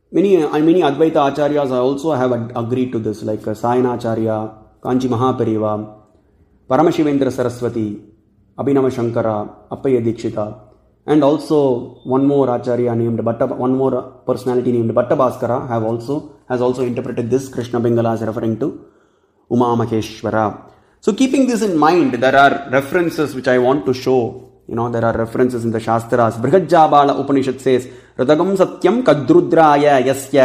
many Advaita Acharyas also have agreed to this, like Sayana Acharya, Kanchi Mahaperiva, Paramashivendra Saraswati, Abhinava Shankara, Appaya Dikshita, and also one more Acharya named one more personality named Bhatta Bhaskara has also interpreted this Krishna Pingala as referring to Uma Maheshwara. So keeping this in mind, there are references which I want to show. There are references in the Shastras. Brihajjabala Upanishad says, Radagam Satyam Kadrudraya Yasya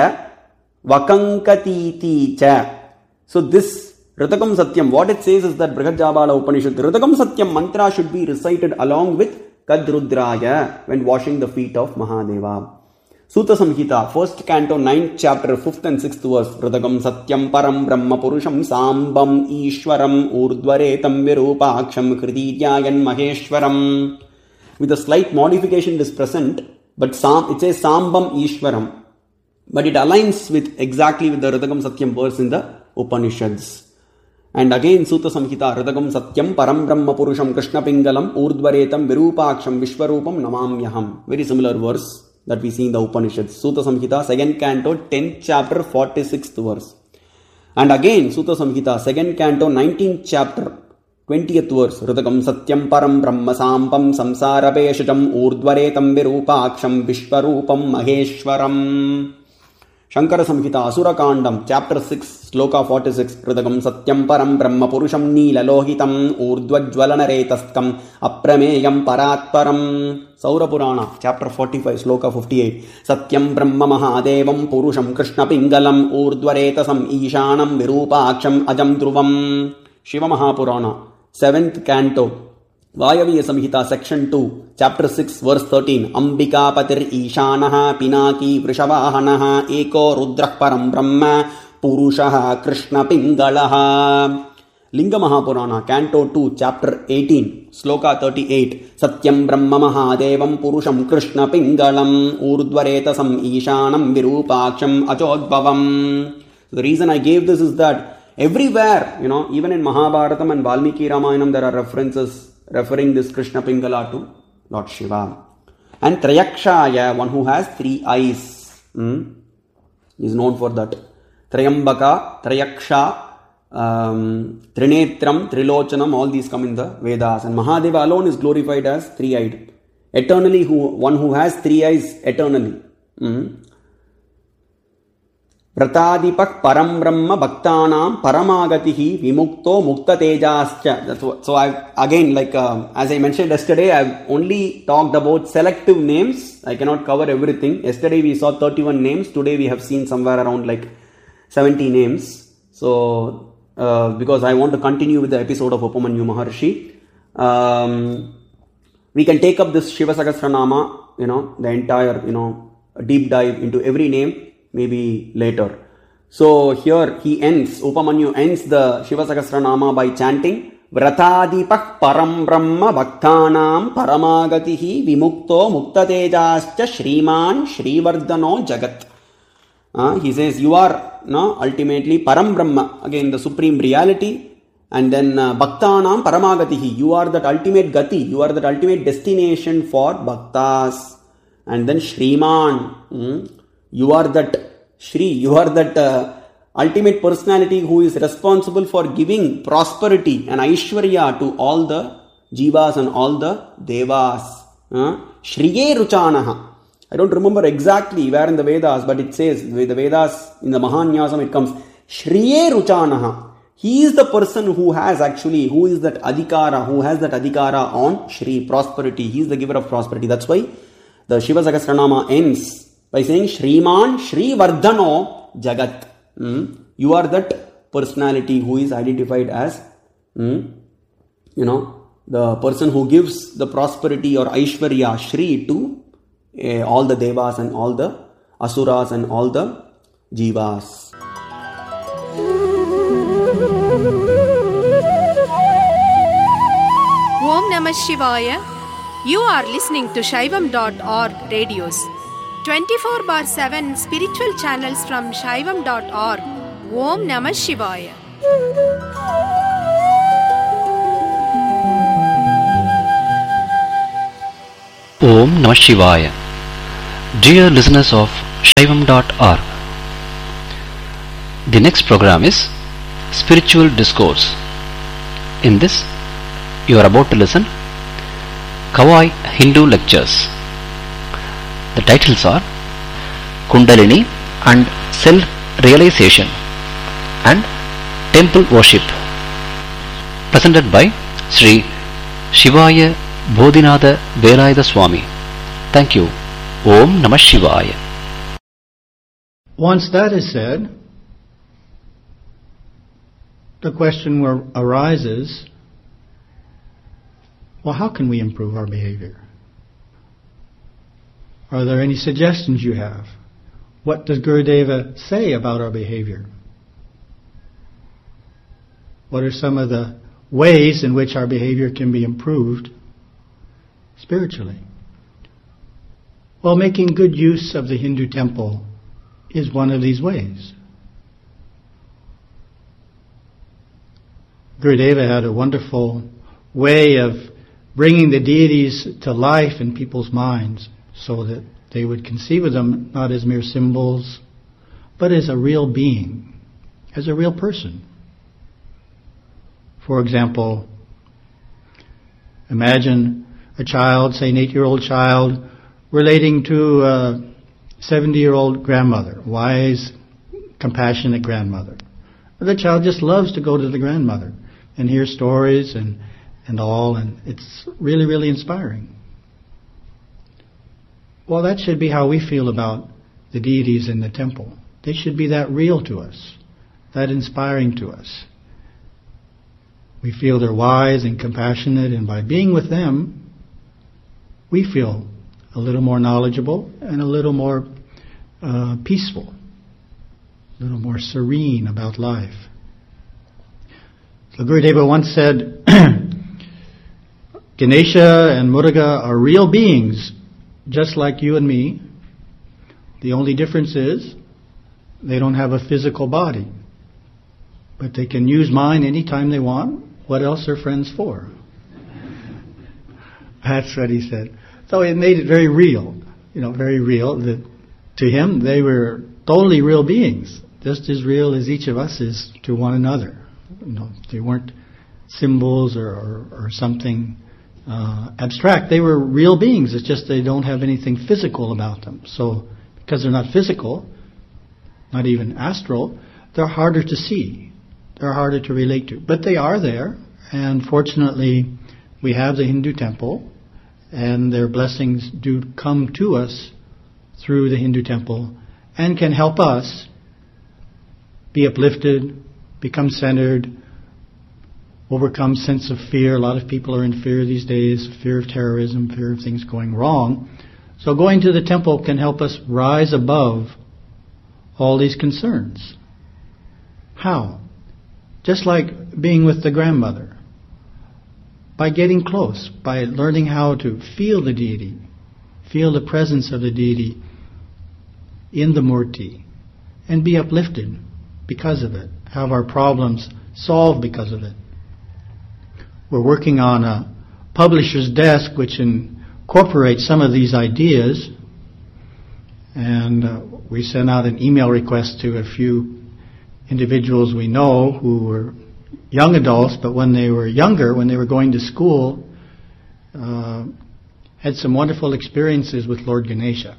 Vakankatiti Cha. So this Radagam Satyam, what it says is that Brihajjabala Upanishad, Radagam Satyam mantra should be recited along with Kadrudraya when washing the feet of Mahadeva. Sutta Samhita, 1st canto, 9th chapter, 5th and 6th verse. Radagam Satyam Param Brahma Purusham Sambam Ishwaram Urdvaretam Virupaksham Hrididyayan Maheshwaram. With a slight modification it is present, but it says Sambam Ishwaram. But it aligns exactly with the Radagam Satyam verse in the Upanishads. And again Sutta Samhita, Radagam Satyam Param Brahma Purusham Krishna Pingalam Urdvaretam Virupaksham Vishwarupam Namamyaham. Very similar verse that we see in the Upanishads. Sutta Samhita, 2nd canto, 10th chapter, 46th verse. And again, Sutta Samhita, 2nd canto, 19th chapter, 20th verse. Radagam Satyam Param Brahma Sampam Samsara Peshajam Urdvaretam Virupaksham Vishwarupam Maheshwaram. Shankara Samhita, Asura Kandam, chapter 6, sloka 46. Radagam Satyam Param Brahma Purusham Neela Lohitam Urdvajvalana Retastkam Aprameyam Paratparam. Saura Purana, chapter 45, sloka 58. Satyam Brahma Mahadevam Purusham Krishna Pingalam Urdvaretasam Ishanam Virupaksham Ajam Dhruvam. Shiva Mahapurana, 7th canto, Vayaviya Samhita, section 2, chapter 6, verse 13. Ambika Patir Ishanaha Pinaki Vrishavahanaha Eko Rudrah Param Brahma Purushaha Krishna Pingalaha. Linga Mahapurana, canto 2, chapter 18, sloka 38. Satyam Brahma Mahadevam Purusham Krishna Pingalam Urdvaretasam Ishanam Virupaksham Achodbhavam. The reason I gave this is that everywhere, even in Mahabharatam and Valmiki Ramayanam, there are references referring this Krishna Pingala to Lord Shiva. And Trayakshaya, one who has 3 eyes, is known for that. Trayambaka, Trayaksha, Trinetram, Trilochanam, all these come in the Vedas. And Mahadeva alone is glorified as 3-eyed. Eternally, one who has 3 eyes eternally. Pratadipak Param Brahma Bhaktanam Paramagatihi Vimukto Mukta Tejascha. So again, as I mentioned yesterday, I've only talked about selective names. I cannot cover everything. Yesterday we saw 31 names. Today we have seen somewhere around 70 names. So because I want to continue with the episode of Upamanyu Maharshi, we can take up this Shiva Sahasranama, the entire, deep dive into every name, maybe later. So here Upamanyu ends the Shiva Sahasranama by chanting Vratadipak Param Brahma Bhaktanam Paramagatihi Vimukto Muktatejascha Shriman Shrivardhano Jagat. He says, you are ultimately Param Brahma, again the supreme reality, and then Bhaktanam Paramagatihi, you are that ultimate Gati, you are that ultimate destination for Bhaktas. And then Shriman, you are that Shri, you are that ultimate personality who is responsible for giving prosperity and Aishwarya to all the Jivas and all the Devas. Shriye Ruchanaha. I don't remember exactly where in the Vedas, but it says, the Vedas, in the Mahanyasam it comes, Shriye Ruchanaha. He is the person who has who is that Adhikara, who has that Adhikara on Shri, prosperity. He is the giver of prosperity. That's why the Shiva Sahasranama ends by saying Shriman Shri Vardhano Jagat. You are that personality who is identified as, the person who gives the prosperity or Aishwarya, Shri, to all the Devas and all the Asuras and all the Jivas. Om Namah Shivaya. You are listening to Shaivam.org radios. 24/7 spiritual channels from Shaivam.org. Om Namah Shivaya. Om Namah Shivaya. Dear listeners of Shaivam.org. The next program is Spiritual Discourse. In this, you are about to listen Kawai Hindu Lectures. The titles are Kundalini and Self-Realization and Temple Worship. Presented by Sri Shivaya Bodhinatha Velayatha Swami. Thank you. Om Namah Shivaya. Once that is said, the question arises, well, how can we improve our behavior? Are there any suggestions you have? What does Gurudeva say about our behavior? What are some of the ways in which our behavior can be improved spiritually? Well, making good use of the Hindu temple is one of these ways. Gurudeva had a wonderful way of bringing the deities to life in people's minds so that they would conceive of them not as mere symbols, but as a real being, as a real person. For example, imagine a child, say an 8-year-old child, relating to a 70-year-old grandmother, wise, compassionate grandmother. The child just loves to go to the grandmother and hear stories and all, and it's really, really inspiring. Well, that should be how we feel about the deities in the temple. They should be that real to us, that inspiring to us. We feel they're wise and compassionate, and by being with them, we feel a little more knowledgeable and a little more peaceful, a little more serene about life. So Gurudeva once said, Ganesha and Muruga are real beings, just like you and me. The only difference is they don't have a physical body, but they can use mine anytime they want. What else are friends for? That's what he said. So it made it very real, very real. That to him, they were totally real beings, just as real as each of us is to one another. They weren't symbols or something abstract. They were real beings. It's just they don't have anything physical about them. So because they're not physical, not even astral, they're harder to see. They're harder to relate to. But they are there, and fortunately we have the Hindu temple, and their blessings do come to us through the Hindu temple and can help us be uplifted, become centered, overcome sense of fear. A lot of people are in fear these days, fear of terrorism, fear of things going wrong. So going to the temple can help us rise above all these concerns. How? Just like being with the grandmother. By getting close, by learning how to feel the deity, feel the presence of the deity in the Murti, and be uplifted because of it, have our problems solved because of it. We're working on a publisher's desk which incorporates some of these ideas, and we sent out an email request to a few individuals we know who were young adults, but when they were younger, when they were going to school, had some wonderful experiences with Lord Ganesha.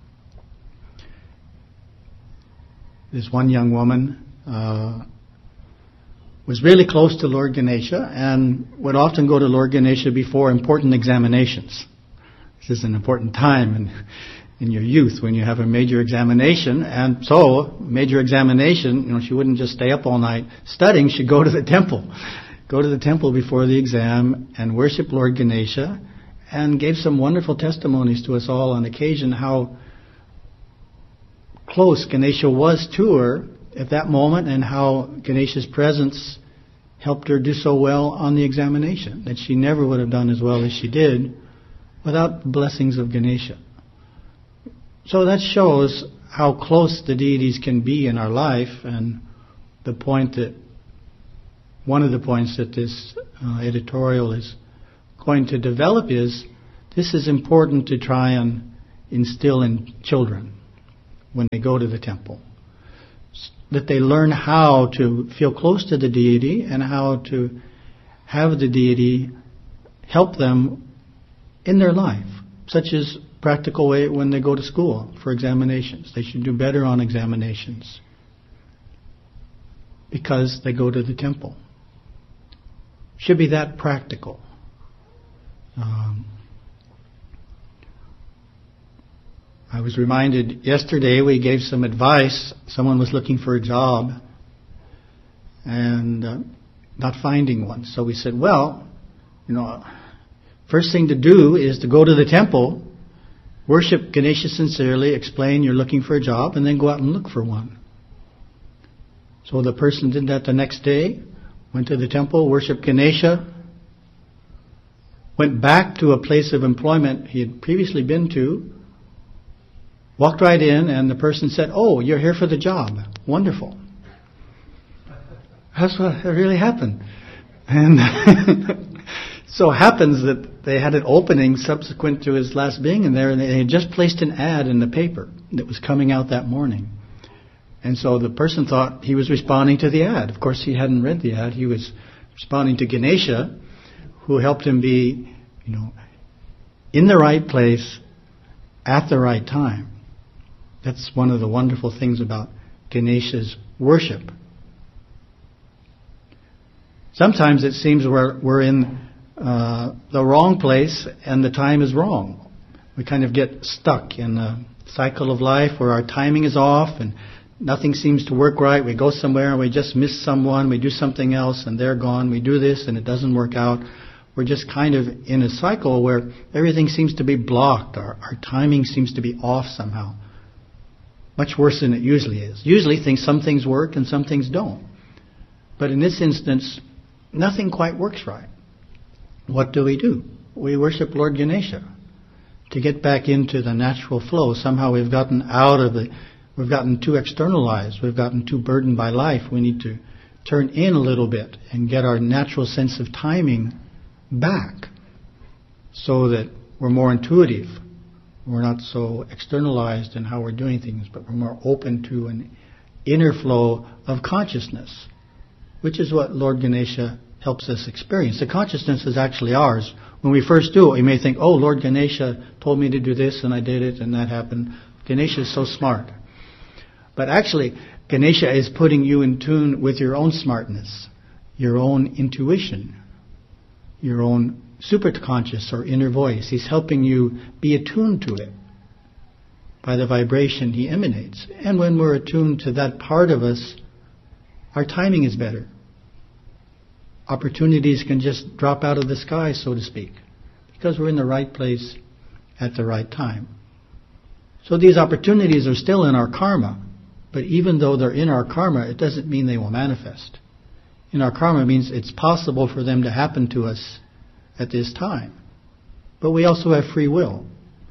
This one young woman was really close to Lord Ganesha and would often go to Lord Ganesha before important examinations. This is an important time in your youth when you have a major examination, and so major examination, she wouldn't just stay up all night studying, she'd go to the temple before the exam and worship Lord Ganesha, and gave some wonderful testimonies to us all on occasion how close Ganesha was to her at that moment, and how Ganesha's presence helped her do so well on the examination, that she never would have done as well as she did without the blessings of Ganesha. So that shows how close the deities can be in our life, and one of the points that this editorial is going to develop is, this is important to try and instill in children. when they go to the temple. That they learn how to feel close to the deity and how to have the deity help them in their life, such as practical way when they go to school for examinations. They should do better on examinations because they go to the temple. Should be that practical. I was reminded yesterday we gave some advice. Someone was looking for a job and not finding one. So we said, well, first thing to do is to go to the temple, worship Ganesha sincerely, explain you're looking for a job, and then go out and look for one. So the person did that the next day, went to the temple, worshiped Ganesha, went back to a place of employment he had previously been to, walked right in, and the person said, oh, you're here for the job. Wonderful. That's what really happened. And so happens that they had an opening subsequent to his last being in there, and they had just placed an ad in the paper that was coming out that morning. And so the person thought he was responding to the ad. Of course, he hadn't read the ad. He was responding to Ganesha, who helped him be, in the right place at the right time. That's one of the wonderful things about Ganesha's worship. Sometimes it seems we're in the wrong place and the time is wrong. We kind of get stuck in a cycle of life where our timing is off and nothing seems to work right. We go somewhere and we just miss someone. We do something else and they're gone. We do this and it doesn't work out. We're just kind of in a cycle where everything seems to be blocked. Our timing seems to be off somehow. Much worse than it usually is. Usually some things work and some things don't. But in this instance, nothing quite works right. What do? We worship Lord Ganesha to get back into the natural flow. Somehow we've gotten we've gotten too externalized. We've gotten too burdened by life. We need to turn in a little bit and get our natural sense of timing back so that we're more intuitive. We're not so externalized in how we're doing things, but we're more open to an inner flow of consciousness, which is what Lord Ganesha helps us experience. The consciousness is actually ours. When we first do it, we may think, oh, Lord Ganesha told me to do this and I did it and that happened. Ganesha is so smart. But actually, Ganesha is putting you in tune with your own smartness, your own intuition, your own superconscious or inner voice. He's helping you be attuned to it by the vibration he emanates. And when we're attuned to that part of us, our timing is better. Opportunities can just drop out of the sky, so to speak, because we're in the right place at the right time. So these opportunities are still in our karma, but even though they're in our karma, it doesn't mean they will manifest. In our karma means it's possible for them to happen to us at this time. But we also have free will.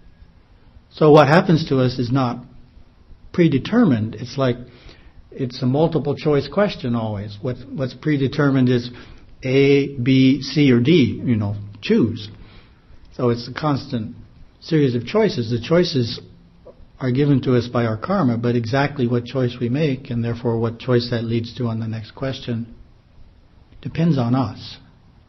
So what happens to us is not predetermined. It's a multiple choice question always. What's predetermined is A, B, C, or D, choose. So it's a constant series of choices. The choices are given to us by our karma, but exactly what choice we make, and therefore what choice that leads to on the next question, depends on us.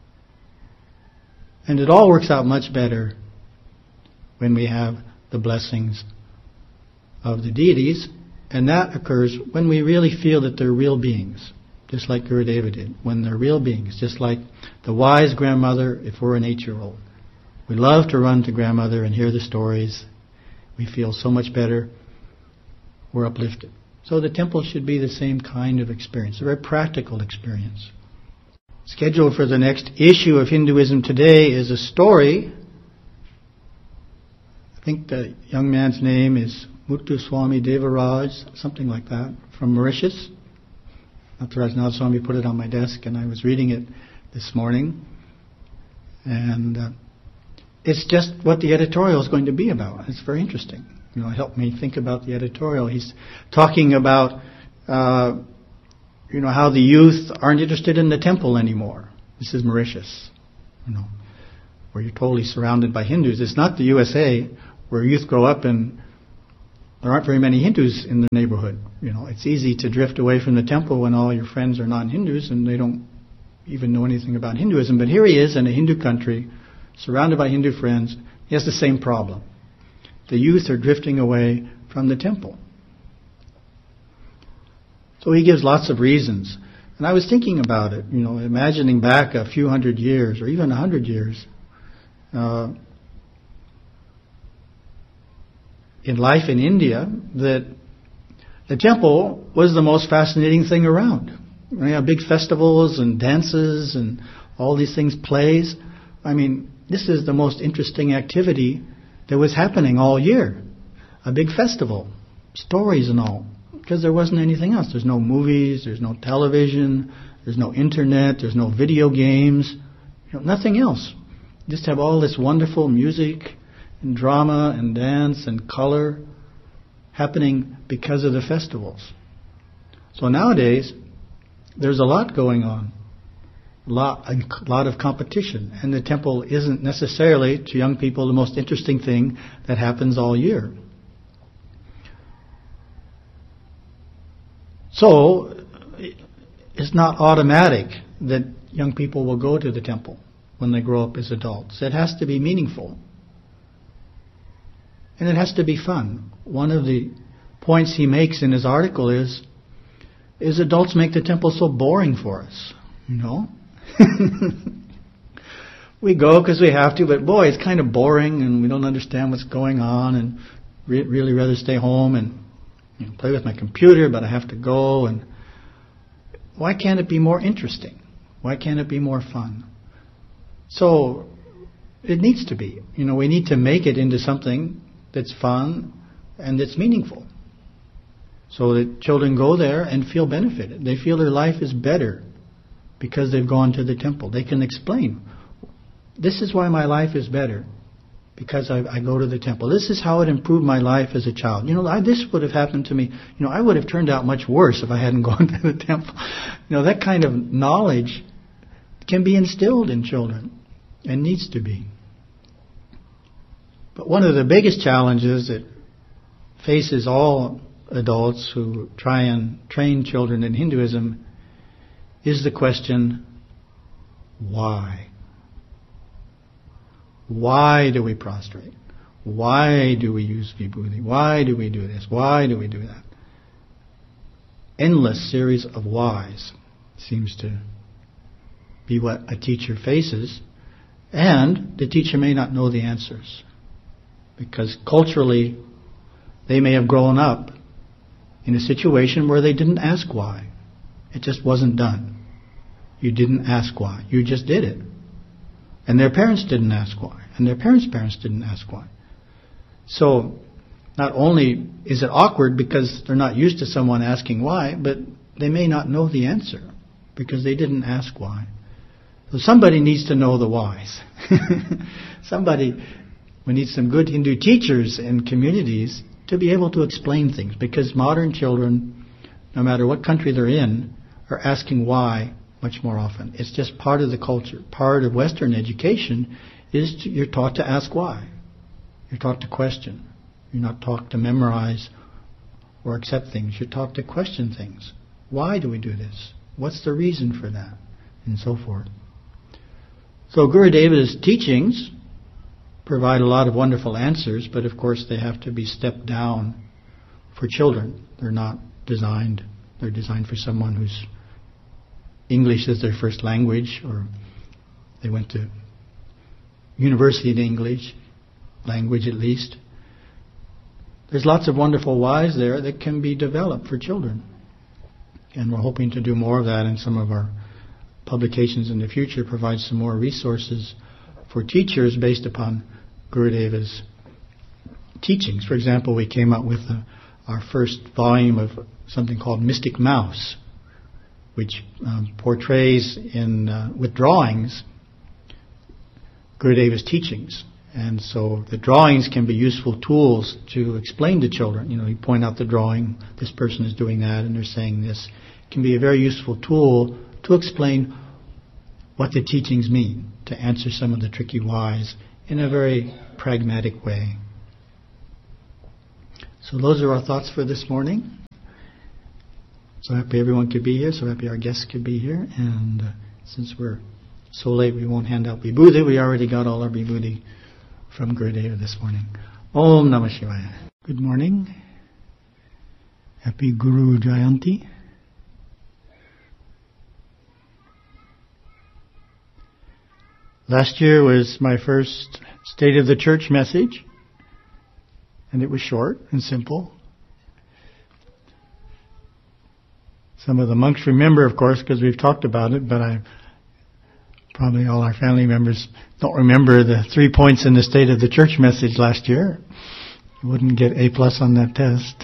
And it all works out much better when we have the blessings of the deities, and that occurs when we really feel that they're real beings, just like Gurudeva did, when they're real beings, just like the wise grandmother if we're an 8-year-old. We love to run to grandmother and hear the stories. We feel so much better. We're uplifted. So the temple should be the same kind of experience, a very practical experience. Scheduled for the next issue of Hinduism Today is a story. I think the young man's name is Muthuswami Devaraj, something like that, from Mauritius. Nattaraj Swami put it on my desk and I was reading it this morning. And it's just what the editorial is going to be about. It's very interesting. It helped me think about the editorial. He's talking about how the youth aren't interested in the temple anymore. This is Mauritius, where you're totally surrounded by Hindus. It's not the USA, where youth grow up and there aren't very many Hindus in the neighborhood. It's easy to drift away from the temple when all your friends are non-Hindus and they don't even know anything about Hinduism. But here he is in a Hindu country, surrounded by Hindu friends. He has the same problem. The youth are drifting away from the temple. So he gives lots of reasons. And I was thinking about it, imagining back a few hundred years or even 100 years. In life in India, that the temple was the most fascinating thing around. We have big festivals and dances and all these things, plays. This is the most interesting activity that was happening all year. A big festival, stories and all, because there wasn't anything else. There's no movies, there's no television, there's no internet, there's no video games, nothing else. Just have all this wonderful music and drama and dance and color happening because of the festivals. So nowadays, there's a lot going on, a lot of competition, and the temple isn't necessarily, to young people, the most interesting thing that happens all year. So, it's not automatic that young people will go to the temple when they grow up as adults. It has to be meaningful. And it has to be fun. One of the points he makes in his article is adults make the temple so boring for us, We go because we have to, but boy, it's kind of boring and we don't understand what's going on and really rather stay home and play with my computer, but I have to go. And why can't it be more interesting? Why can't it be more fun? So it needs to be. We need to make it into something that's fun and that's meaningful, so that children go there and feel benefited. They feel their life is better because they've gone to the temple. They can explain, this is why my life is better, because I go to the temple. This is how it improved my life as a child. This would have happened to me. I would have turned out much worse if I hadn't gone to the temple. That kind of knowledge can be instilled in children and needs to be. But one of the biggest challenges that faces all adults who try and train children in Hinduism is the question, why? Why do we prostrate? Why do we use vibhuti? Why do we do this? Why do we do that? Endless series of whys seems to be what a teacher faces, and the teacher may not know the answers, because culturally they may have grown up in a situation where they didn't ask why. It just wasn't done. You didn't ask why. You just did it. And their parents didn't ask why. And their parents' parents didn't ask why. So, not only is it awkward because they're not used to someone asking why, but they may not know the answer because they didn't ask why. So somebody needs to know the whys. We need some good Hindu teachers in communities to be able to explain things, because modern children, no matter what country they're in, are asking why much more often. It's just part of the culture. Part of Western education is you're taught to ask why. You're taught to question. You're not taught to memorize or accept things. You're taught to question things. Why do we do this? What's the reason for that? And so forth. So Gurudeva's teachings provide a lot of wonderful answers, but of course they have to be stepped down for children. They're designed for someone whose English is their first language, or they went to university in English, language at least. There's lots of wonderful whys there that can be developed for children. And we're hoping to do more of that in some of our publications in the future, provide some more resources for teachers based upon Gurudeva's teachings. For example, we came out with our first volume of something called Mystic Mouse, which portrays with drawings Gurudeva's teachings. And so the drawings can be useful tools to explain to children. You point out the drawing, this person is doing that and they're saying this. It can be a very useful tool to explain what the teachings mean, to answer some of the tricky whys in a very pragmatic way. So those are our thoughts for this morning. So happy everyone could be here. So happy our guests could be here. And since we're so late, we won't hand out Vibhuti. We already got all our Vibhuti from Gurudeva this morning. Om Namah Shivaya. Good morning. Happy Guru Jayanti. Last year was my first State of the Church message, and it was short and simple. Some of the monks remember, of course, because we've talked about it, but probably all our family members don't remember the 3 points in the State of the Church message last year. You wouldn't get A+ on that test.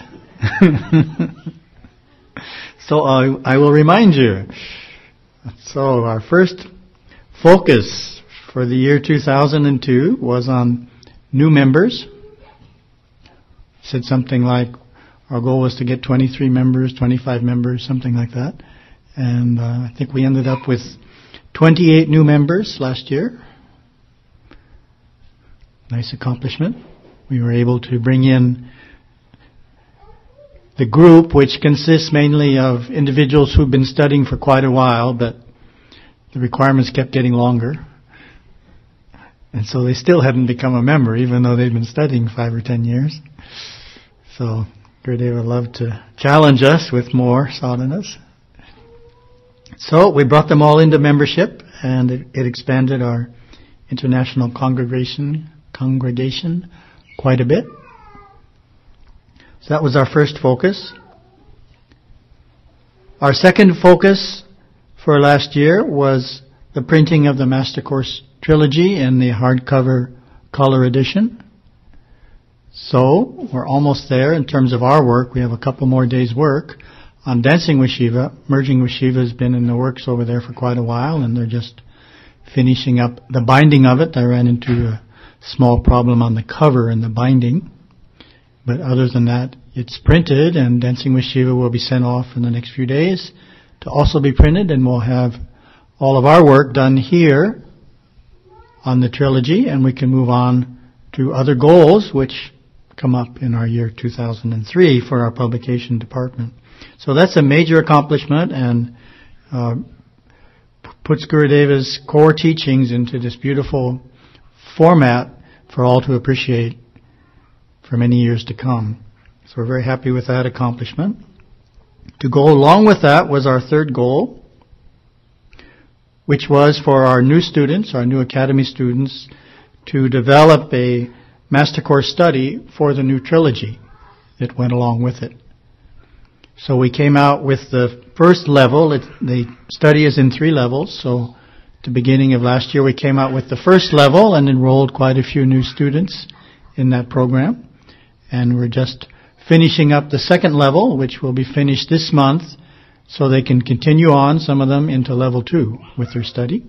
So I will remind you. So our first focus for the year 2002 was on new members. Said something like our goal was to get 23 members, 25 members, something like that. And I think we ended up with 28 new members last year. Nice accomplishment. We were able to bring in the group, which consists mainly of individuals who've been studying for quite a while, but the requirements kept getting longer. And so they still hadn't become a member, even though they'd been studying 5 or 10 years. So Gurudeva loved to challenge us with more sadhanas. So we brought them all into membership, and it expanded our international congregation quite a bit. So that was our first focus. Our second focus for last year was the printing of the Master Course Trilogy in the hardcover color edition. So we're almost there in terms of our work. We have a couple more days' work on Dancing with Shiva. Merging with Shiva has been in the works over there for quite a while, and they're just finishing up the binding of it. I ran into a small problem on the cover and the binding. But other than that, it's printed, and Dancing with Shiva will be sent off in the next few days to also be printed, and we'll have all of our work done here on the trilogy, and we can move on to other goals which come up in our year 2003 for our publication department. So that's a major accomplishment, and puts Gurudeva's core teachings into this beautiful format for all to appreciate for many years to come. So we're very happy with that accomplishment. To go along with that was our third goal, which was for our new students, our new academy students, to develop a Master Course study for the new trilogy that went along with it. So we came out with the first level. The study is in 3 levels. So at the beginning of last year, we came out with the first level and enrolled quite a few new students in that program. And we're just finishing up the second level, which will be finished this month, so they can continue on, some of them, into level 2 with their study.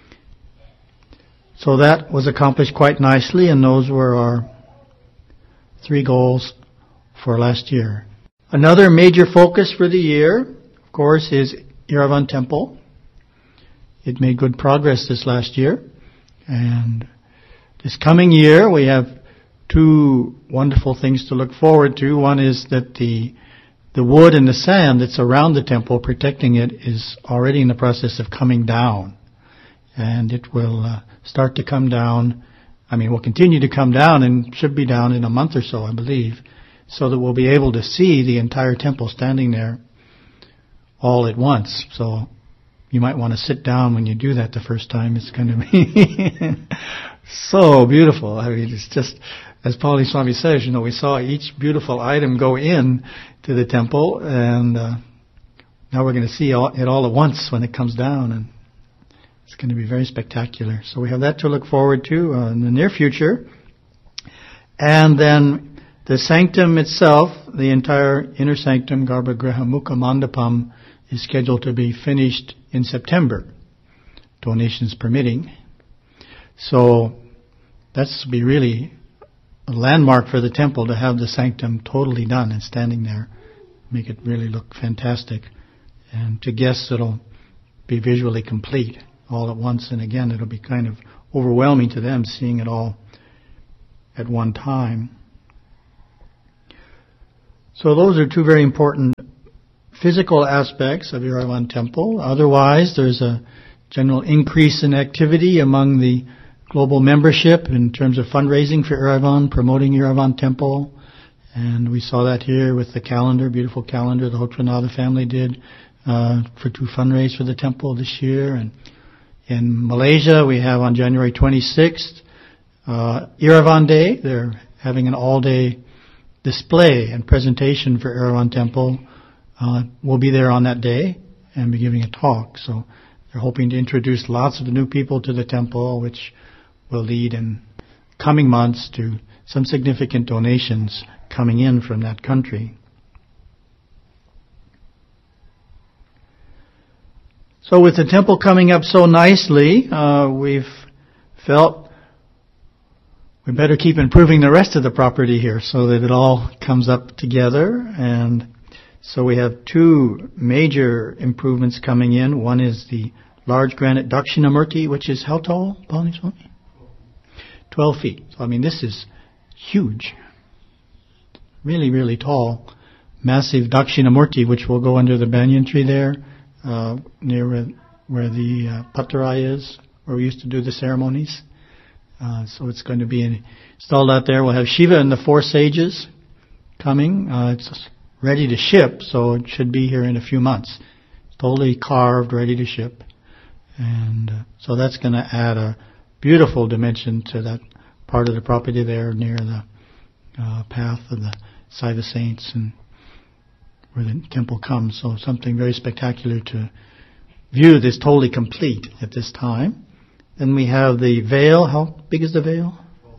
So that was accomplished quite nicely, and those were our 3 goals for last year. Another major focus for the year, of course, is Eravan Temple. It made good progress this last year, and this coming year we have 2 wonderful things to look forward to. One is that the wood and the sand that's around the temple protecting it is already in the process of coming down. And it will start to come down. Will continue to come down and should be down in a month or so, I believe, so that we'll be able to see the entire temple standing there all at once. So you might want to sit down when you do that the first time. It's going to be so beautiful. It's just, as Pauli Swami says, we saw each beautiful item go in to the temple, and now we're going to see it all at once when it comes down, and it's going to be very spectacular. So we have that to look forward to in the near future. And then the sanctum itself, the entire inner sanctum, Garbhagriha Mukha Mandapam, is scheduled to be finished in September, donations permitting. So that's to be really a landmark for the temple, to have the sanctum totally done and standing there, make it really look fantastic. And to guests, it'll be visually complete all at once, and again, it'll be kind of overwhelming to them seeing it all at one time. So those are two very important physical aspects of Eravan Temple. Otherwise, there's a general increase in activity among the global membership in terms of fundraising for Eravan, promoting Eravan Temple. And we saw that here with the calendar, beautiful calendar the Hotranada family did to fundraise for the temple this year. And in Malaysia, we have on January 26th, Eravan Day. They're having an all-day display and presentation for Eravan Temple. We'll be there on that day and be giving a talk. So they're hoping to introduce lots of new people to the temple, which will lead in coming months to some significant donations coming in from that country. So with the temple coming up so nicely, we've felt we better keep improving the rest of the property here so that it all comes up together. And so we have two major improvements coming in. One is the large granite Dakshinamurti, which is how tall, Palani-swami? 12 feet. So, I mean, this is huge. Really, really tall. Massive Dakshinamurti, which will go under the banyan tree there, near where the Patarai is, where we used to do the ceremonies. So it's going to be installed out there. We'll have Shiva and the four sages coming. It's ready to ship, so it should be here in a few months. Totally carved, ready to ship. And so that's going to add a beautiful dimension to that part of the property there near the path of the site of the saints and where the temple comes. So something very spectacular to view. This totally complete at this time. Then we have the veil. How big is the veil?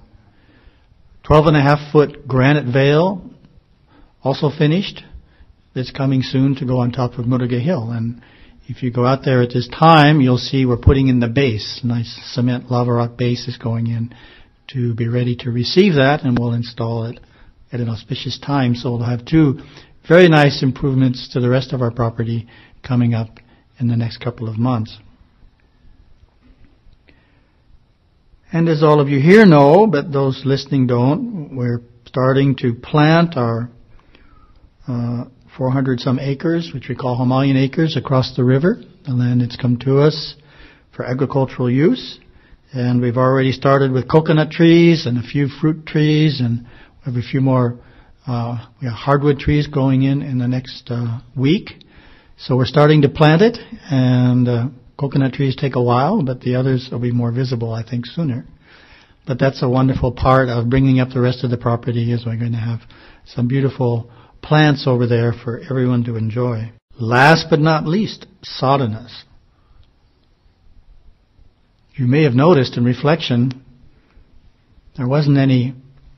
12.5 foot granite veil, also finished. It's coming soon to go on top of Muruga Hill. And if you go out there at this time, you'll see we're putting in the base. Nice cement lava rock base is going in to be ready to receive that, and we'll install it at an auspicious time. So we'll have two very nice improvements to the rest of our property coming up in the next couple of months. And as all of you here know, but those listening don't, we're starting to plant our 400 some acres, which we call Himalayan acres, across the river, the land that's come to us for agricultural use. And we've already started with coconut trees and a few fruit trees, and we have a few more hardwood trees going in the next week. So we're starting to plant it, and coconut trees take a while, but the others will be more visible, I think, sooner. But that's a wonderful part of bringing up the rest of the property, is we're going to have some beautiful plants over there for everyone to enjoy. Last but not least, sadhanas. You may have noticed in reflection, there wasn't any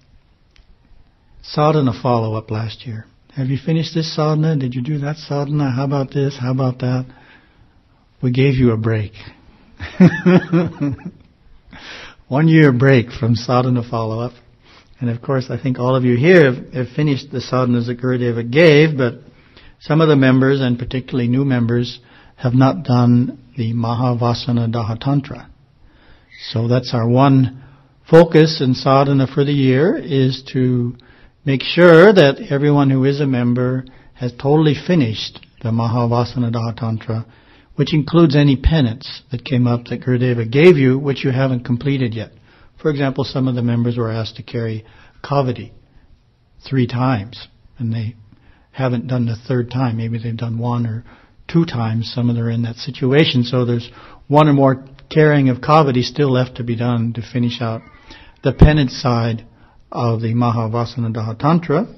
sadhana follow-up last year. Have you finished this sadhana? Did you do that sadhana? How about this? How about that? We gave you a break. 1 year break from sadhana follow-up. And of course, I think all of you here have finished the sadhanas that Gurudeva gave, but some of the members, and particularly new members, have not done the Mahavasana Dahatantra. So that's our one focus in sadhana for the year, is to make sure that everyone who is a member has totally finished the Mahavasana Dahatantra, which includes any penance that came up that Gurudeva gave you, which you haven't completed yet. For example, some of the members were asked to carry kavadi 3 times, and they haven't done the 3rd time. Maybe they've done 1 or 2 times. Some of them are in that situation. So there's 1 or more carrying of kavadi still left to be done to finish out the penance side of the Mahavasana Dahatantra.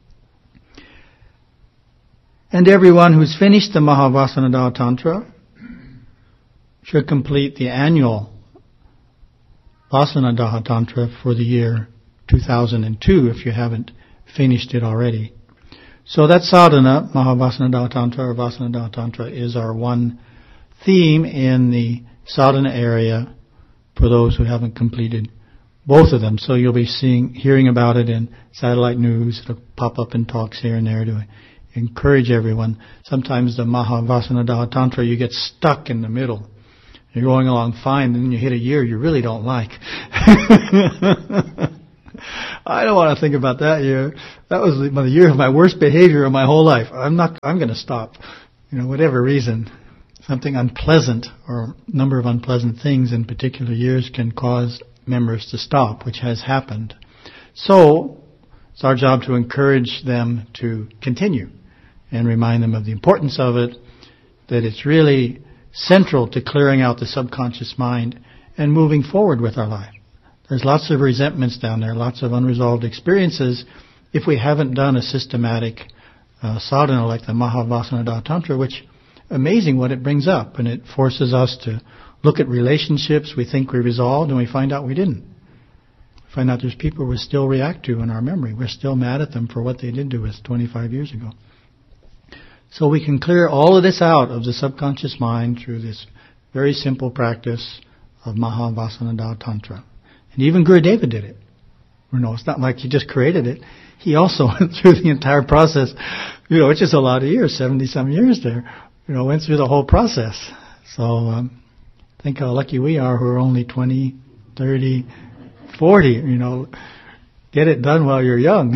And everyone who's finished the Mahavasana Dahatantra should complete the annual Vasana Dahatantra for the year 2002, if you haven't finished it already. So that sadhana, Mahavasana Dahatantra or Vasana Dahatantra, is our one theme in the sadhana area for those who haven't completed both of them. So you'll be hearing about it in satellite news. It'll pop up in talks here and there to encourage everyone. Sometimes the Mahavasana Dahatantra, you get stuck in the middle. You're going along fine, and then you hit a year you really don't like. I don't want to think about that year. That was the year of my worst behavior of my whole life. I'm going to stop. Whatever reason, something unpleasant or a number of unpleasant things in particular years can cause members to stop, which has happened. So, it's our job to encourage them to continue and remind them of the importance of it, that it's really central to clearing out the subconscious mind and moving forward with our life. There's lots of resentments down there, lots of unresolved experiences if we haven't done a systematic sadhana like the Mahavasana Tantra, which amazing what it brings up, and it forces us to look at relationships we think we resolved and we find out we didn't. We find out there's people we still react to in our memory. We're still mad at them for what they did to us 25 years ago. So we can clear all of this out of the subconscious mind through this very simple practice of Mahavasana Tantra. And even Gurudeva did it. It's not like he just created it. He also went through the entire process, which is a lot of years, 70-some years there, went through the whole process. So think how lucky we are who are only 20, 30, 40, get it done while you're young.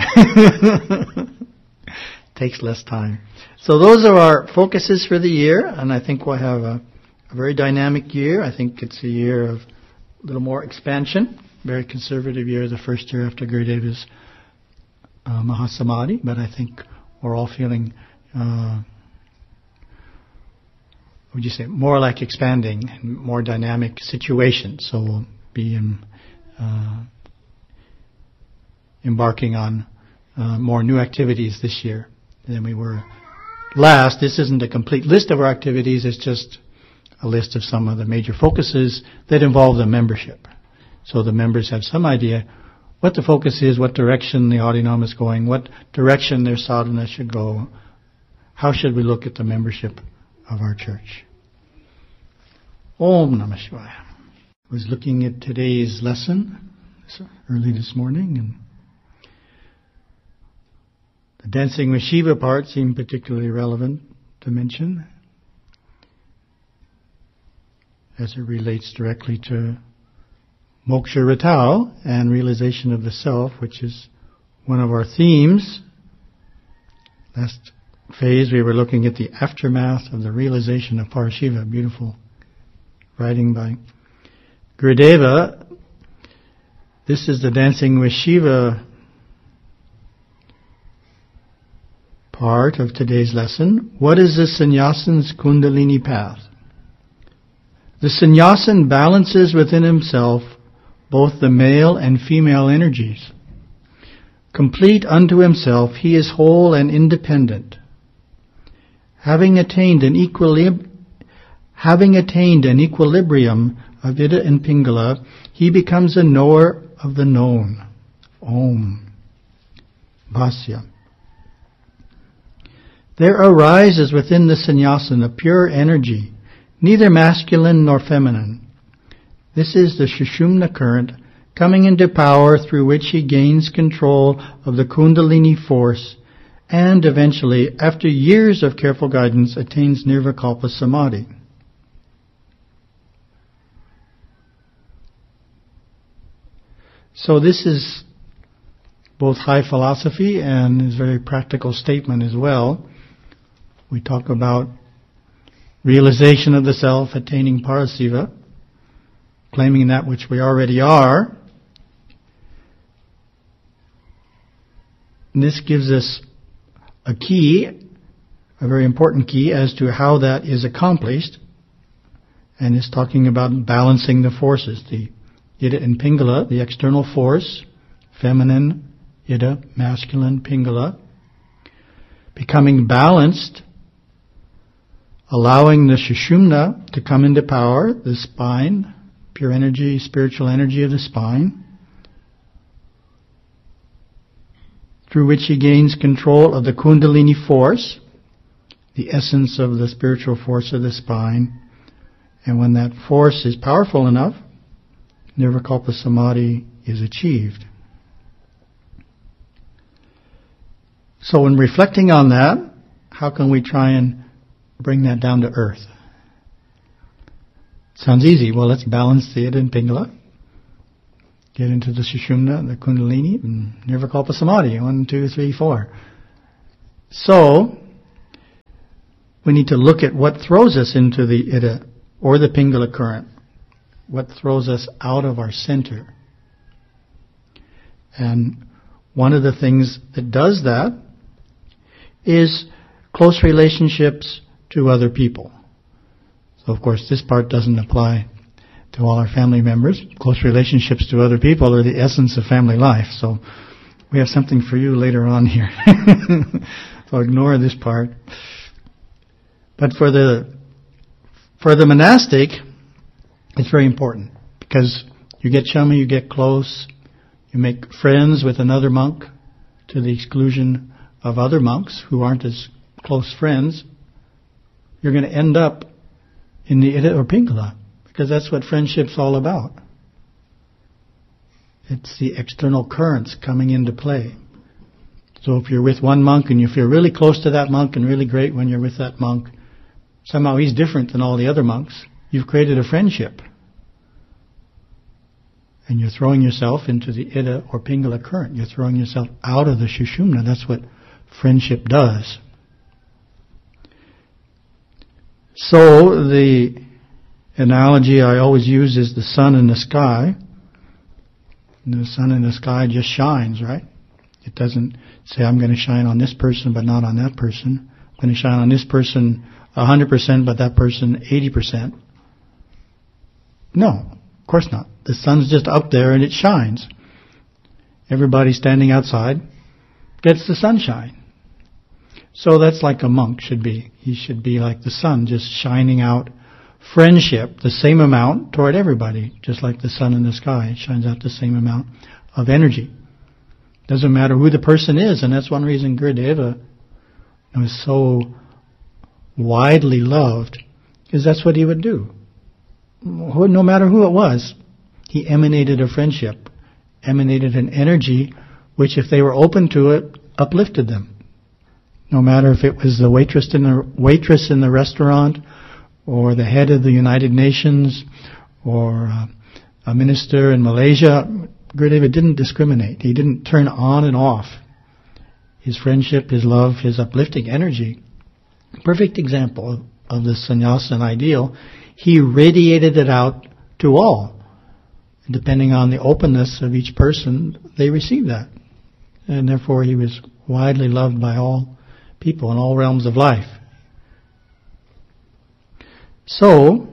Takes less time. So those are our focuses for the year, and I think we'll have a very dynamic year. I think it's a year of a little more expansion, very conservative year, the first year after Gurudeva's Mahasamadhi, but I think we're all feeling, more like expanding, and more dynamic situations. So we'll be embarking on more new activities this year than we were last. This isn't a complete list of our activities, it's just a list of some of the major focuses that involve the membership. So the members have some idea what the focus is, what direction the Adinam is going, what direction their sadhana should go, how should we look at the membership of our church. Om Namah Shivaya. I was looking at today's lesson early this morning, and the dancing with Shiva part seemed particularly relevant to mention as it relates directly to Moksha Ritao and realization of the self, which is one of our themes. Last phase we were looking at the aftermath of the realization of Parashiva, beautiful writing by Gurudeva. This is the dancing with Shiva part of today's lesson. What is the sannyasin's Kundalini path? The sannyasin balances within himself both the male and female energies. Complete unto himself, he is whole and independent. Having attained an equilibrium of Ida and Pingala, he becomes a knower of the known. Om. Bhasya. There arises within the sannyasin a pure energy, neither masculine nor feminine. This is the Sushumna current coming into power through which he gains control of the Kundalini force and eventually, after years of careful guidance, attains Nirvikalpa Samadhi. So this is both high philosophy and is a very practical statement as well. We talk about realization of the self, attaining Parasiva, claiming that which we already are. And this gives us a key, a very important key as to how that is accomplished. And it's talking about balancing the forces, the Ida and Pingala, the external force, feminine, Ida, masculine, Pingala, becoming balanced, allowing the Sushumna to come into power, the spine, pure energy, spiritual energy of the spine, through which he gains control of the Kundalini force, the essence of the spiritual force of the spine. And when that force is powerful enough, Nirvikalpa Samadhi is achieved. So when reflecting on that, how can we try and bring that down to earth? Sounds easy. Well, let's balance the Ida and Pingala. get into the Sushumna, the Kundalini, and Nirvikalpa Samadhi, 1, 2, 3, 4. So, we need to look at what throws us into the Ida or the Pingala current. What throws us out of our center. And one of the things that does that is close relationships to other people. So of course this part doesn't apply to all our family members. Close relationships to other people are the essence of family life. So we have something for you later on here. So ignore this part. But for the monastic, it's very important because you get chummy, you get close, you make friends with another monk to the exclusion of other monks who aren't as close friends. You're going to end up in the Ida or Pingala because that's what friendship's all about. It's the external currents coming into play. So if you're with one monk and you feel really close to that monk and really great when you're with that monk, somehow he's different than all the other monks, you've created a friendship. And you're throwing yourself into the Ida or Pingala current. You're throwing yourself out of the Sushumna. That's what friendship does. So the analogy I always use is the sun in the sky. And the sun in the sky just shines, right? It doesn't say, I'm going to shine on this person but not on that person. I'm going to shine on this person 100% but that person 80%. No, of course not. The sun's just up there and it shines. Everybody standing outside gets the sunshine. So that's like a monk should be. He should be like the sun, just shining out friendship, the same amount toward everybody, just like the sun in the sky. It shines out the same amount of energy. Doesn't matter who the person is, and that's one reason Gurudeva was so widely loved, is that's what he would do. No matter who it was, he emanated a friendship, emanated an energy which, if they were open to it, uplifted them. No matter if it was the waitress in the restaurant, or the head of the United Nations, or a minister in Malaysia, Gurudeva didn't discriminate. He didn't turn on and off. His friendship, his love, his uplifting energy. Perfect example of the sannyasin ideal. He radiated it out to all. Depending on the openness of each person, they received that. And therefore he was widely loved by all people in all realms of life. So,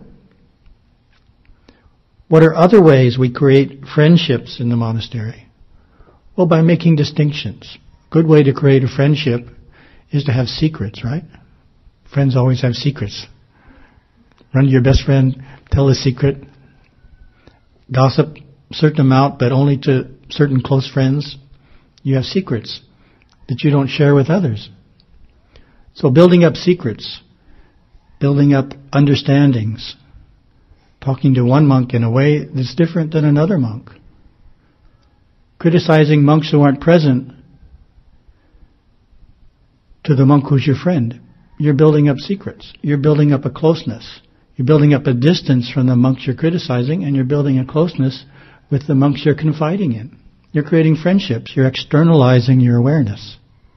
what are other ways we create friendships in the monastery? Well, by making distinctions. A good way to create a friendship is to have secrets, right? Friends always have secrets. Run to your best friend, tell a secret. Gossip a certain amount, but only to certain close friends. You have secrets that you don't share with others. So building up secrets, building up understandings, talking to one monk in a way that's different than another monk. Criticizing monks who aren't present to the monk who's your friend. You're building up secrets. You're building up a closeness. You're building up a distance from the monks you're criticizing, and you're building a closeness with the monks you're confiding in. You're creating friendships. You're externalizing your awareness.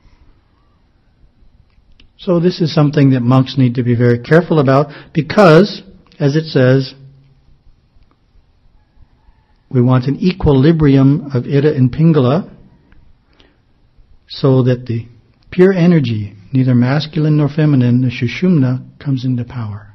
So this is something that monks need to be very careful about because, as it says, we want an equilibrium of Ida and Pingala so that the pure energy, neither masculine nor feminine, the Sushumna, comes into power.